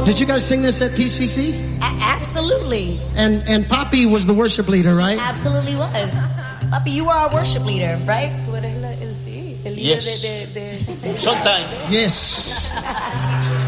Did you guys sing this at PCC? Absolutely. And Poppy was the worship leader, right? Absolutely was. Papi, you are our worship leader, right? Yes. Sometimes. Yes.